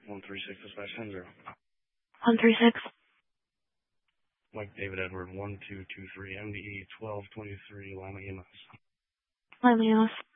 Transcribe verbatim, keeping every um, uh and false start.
one three six dispatch ten zero. one three six. Mike David Edward one two two three M D E twelve twenty-three Lima E M S. Lima E M S.